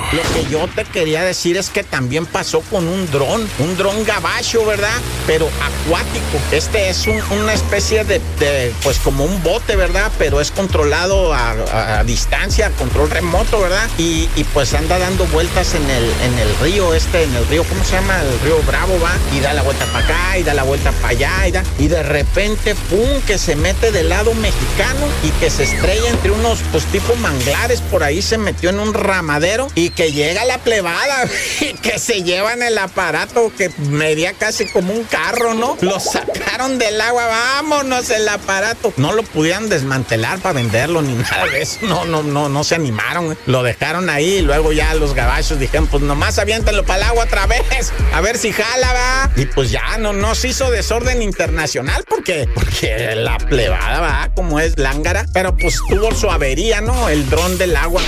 Lo que yo te quería decir es que también pasó con un dron gabacho, ¿verdad? Pero acuático. Este es una especie de, pues como un bote, ¿verdad? Pero es controlado a distancia, control remoto, ¿verdad? Y pues anda dando vueltas en el río ¿cómo se llama? El río Bravo, ¿va? Y da la vuelta para acá, y da la vuelta para allá, y de repente, ¡pum!, que se mete del lado mexicano y que se estrella entre unos, pues, tipo manglares, por ahí se metió en un ramadero y que llega la plebada y que se llevan el aparato que medía casi como un carro, ¿no? Lo sacaron del agua, vámonos el aparato. No lo pudieran desmantelar para venderlo ni nada de eso, no se animaron, lo dejaron ahí y luego ya los gabachos dijeron, pues nomás aviéntenlo para el agua otra vez, a ver si jala, va. Y pues ya no se hizo desorden internacional porque la plebada, va, como es lángara, pero pues tuvo su avería, ¿no? El dron del agua.